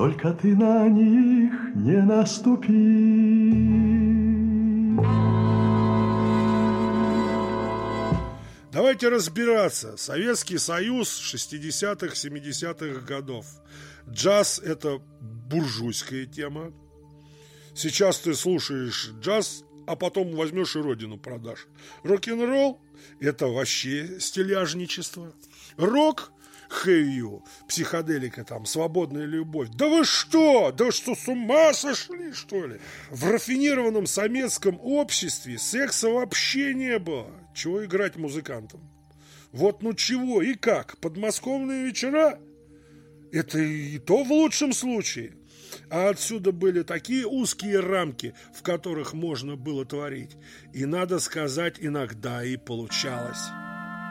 только ты на них не наступи. Давайте разбираться. Советский Союз 60-х, 70-х годов. Джаз – это буржуйская тема. Сейчас ты слушаешь джаз, а потом возьмешь и родину продашь. Рок-н-ролл – это вообще стиляжничество. Рок, хэвью, психоделика, там, свободная любовь. Да вы что? Да вы что, с ума сошли, что ли? В рафинированном советском обществе секса вообще не было. Чего играть музыкантам? Вот ну чего и как? Подмосковные вечера? Это и то в лучшем случае. А отсюда были такие узкие рамки, в которых можно было творить. И, надо сказать, иногда и получалось.